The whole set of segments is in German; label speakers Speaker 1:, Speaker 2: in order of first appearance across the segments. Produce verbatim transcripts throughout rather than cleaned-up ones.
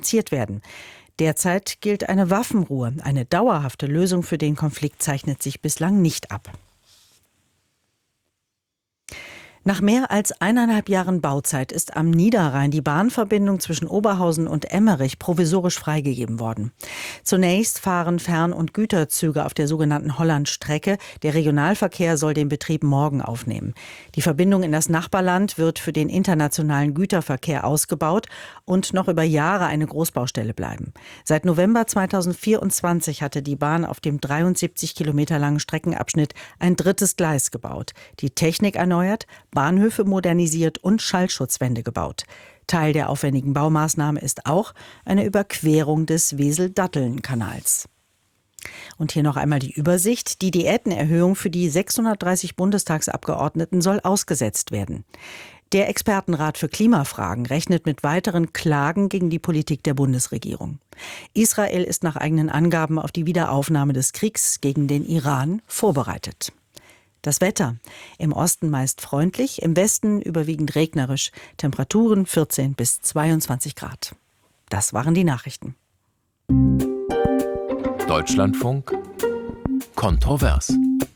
Speaker 1: reduziert werden. Derzeit gilt eine Waffenruhe. Eine dauerhafte Lösung für den Konflikt zeichnet sich bislang nicht ab. Nach mehr als eineinhalb Jahren Bauzeit ist am Niederrhein die Bahnverbindung zwischen Oberhausen und Emmerich provisorisch freigegeben worden. Zunächst fahren Fern- und Güterzüge auf der sogenannten Hollandstrecke. Der Regionalverkehr soll den Betrieb morgen aufnehmen. Die Verbindung in das Nachbarland wird für den internationalen Güterverkehr ausgebaut und noch über Jahre eine Großbaustelle bleiben. Seit November zweitausendvierundzwanzig hatte die Bahn auf dem dreiundsiebzig Kilometer langen Streckenabschnitt ein drittes Gleis gebaut, die Technik erneuert, Bahnhöfe modernisiert und Schallschutzwände gebaut. Teil der aufwendigen Baumaßnahme ist auch eine Überquerung des Wesel-Datteln-Kanals. Und hier noch einmal die Übersicht. Die Diätenerhöhung für die sechshundertdreißig Bundestagsabgeordneten soll ausgesetzt werden. Der Expertenrat für Klimafragen rechnet mit weiteren Klagen gegen die Politik der Bundesregierung. Israel ist nach eigenen Angaben auf die Wiederaufnahme des Kriegs gegen den Iran vorbereitet. Das Wetter. Im Osten meist freundlich, im Westen überwiegend regnerisch. Temperaturen vierzehn bis zweiundzwanzig Grad. Das waren die Nachrichten.
Speaker 2: Deutschlandfunk kontrovers.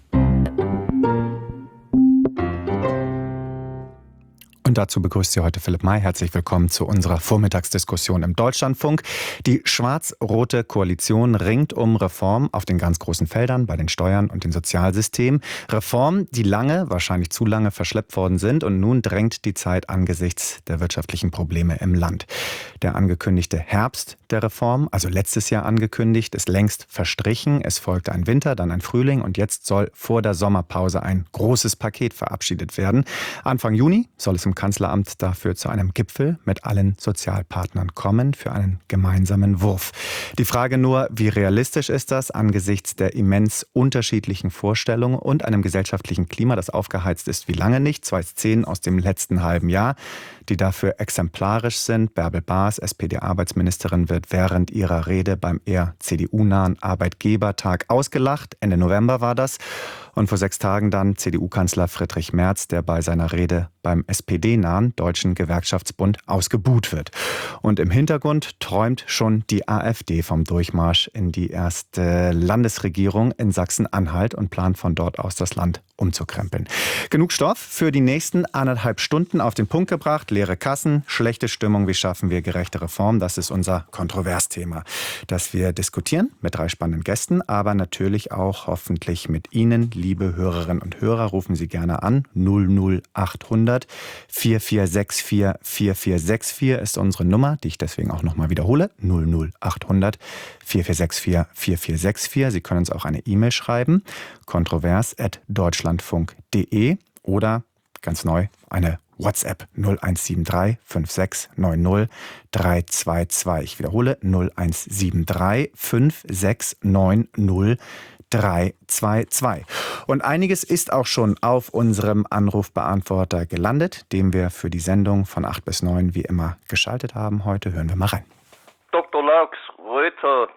Speaker 3: Und dazu begrüßt Sie heute Philipp May. Herzlich willkommen zu unserer Vormittagsdiskussion im Deutschlandfunk. Die schwarz-rote Koalition ringt um Reform auf den ganz großen Feldern, bei den Steuern und den Sozialsystemen. Reformen, die lange, wahrscheinlich zu lange verschleppt worden sind. Und nun drängt die Zeit angesichts der wirtschaftlichen Probleme im Land. Der angekündigte Herbst der Reform, also letztes Jahr angekündigt, ist längst verstrichen. Es folgte ein Winter, dann ein Frühling und jetzt soll vor der Sommerpause ein großes Paket verabschiedet werden. Anfang Juni soll es im Kanzleramt dafür zu einem Gipfel mit allen Sozialpartnern kommen für einen gemeinsamen Wurf. Die Frage nur, wie realistisch ist das angesichts der immens unterschiedlichen Vorstellungen und einem gesellschaftlichen Klima, das aufgeheizt ist wie lange nicht. Zwei Szenen aus dem letzten halben Jahr, die dafür exemplarisch sind. Bärbel Baas, S P D-Arbeitsministerin, wird während ihrer Rede beim eher C D U-nahen Arbeitgebertag ausgelacht. Ende November war das. Und vor sechs Tagen dann C D U-Kanzler Friedrich Merz, der bei seiner Rede beim S P D-nahen Deutschen Gewerkschaftsbund ausgebuht wird. Und im Hintergrund träumt schon die AfD vom Durchmarsch in die erste Landesregierung in Sachsen-Anhalt und plant von dort aus das Land umzukrempeln. Genug Stoff für die nächsten anderthalb Stunden auf den Punkt gebracht. Leere Kassen, schlechte Stimmung, wie schaffen wir gerechte Reform? Das ist unser Kontroversthema, das wir diskutieren mit drei spannenden Gästen, aber natürlich auch hoffentlich mit Ihnen, liebe Hörerinnen und Hörer. Rufen Sie gerne an. null null achthundert vier vier sechs vier vier vier sechs vier ist unsere Nummer, die ich deswegen auch nochmal wiederhole. null null achthundert vier vier sechs vier vier vier sechs vier. Sie können uns auch eine E-Mail schreiben. kontrovers at deutschlandfunk punkt de oder ganz neu eine WhatsApp null eins sieben drei fünf sechs neun null drei zwei zwei. Ich wiederhole null eins sieben drei fünf sechs neun null drei zwei zwei. Und einiges ist auch schon auf unserem Anrufbeantworter gelandet, den wir für die Sendung von acht bis neun wie immer geschaltet haben. Heute hören wir mal rein.
Speaker 4: Doktor Laux, Reuter.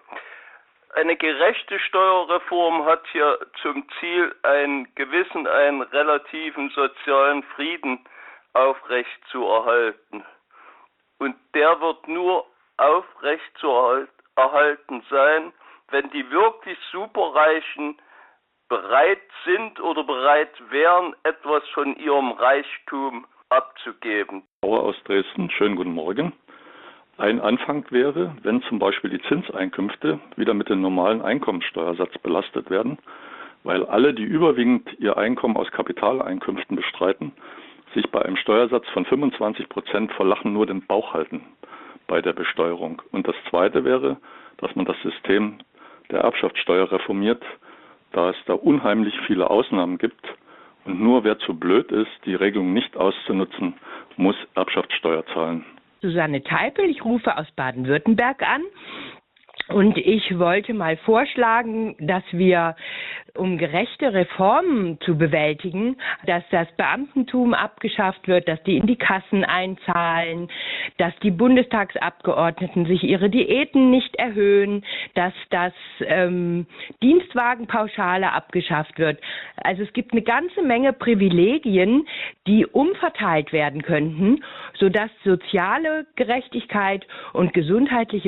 Speaker 4: Eine gerechte Steuerreform hat ja zum Ziel, einen gewissen, einen relativen sozialen Frieden aufrecht zu erhalten. Und der wird nur aufrecht zu erhalten sein, wenn die wirklich Superreichen bereit sind oder bereit wären, etwas von ihrem Reichtum abzugeben.
Speaker 5: Bauer aus Dresden, schönen guten Morgen. Ein Anfang wäre, wenn zum Beispiel die Zinseinkünfte wieder mit dem normalen Einkommensteuersatz belastet werden, weil alle, die überwiegend ihr Einkommen aus Kapitaleinkünften bestreiten, sich bei einem Steuersatz von fünfundzwanzig Prozent vor Lachen nur den Bauch halten bei der Besteuerung. Und das Zweite wäre, dass man das System der Erbschaftssteuer reformiert, da es da unheimlich viele Ausnahmen gibt und nur wer zu blöd ist, die Regelung nicht auszunutzen, muss Erbschaftssteuer zahlen.
Speaker 6: Susanne Teipel, ich rufe aus Baden-Württemberg an. Und ich wollte mal vorschlagen, dass wir, um gerechte Reformen zu bewältigen, dass das Beamtentum abgeschafft wird, dass die in die Kassen einzahlen, dass die Bundestagsabgeordneten sich ihre Diäten nicht erhöhen, dass das ähm, Dienstwagenpauschale abgeschafft wird. Also es gibt eine ganze Menge Privilegien, die umverteilt werden könnten, sodass soziale Gerechtigkeit und gesundheitliche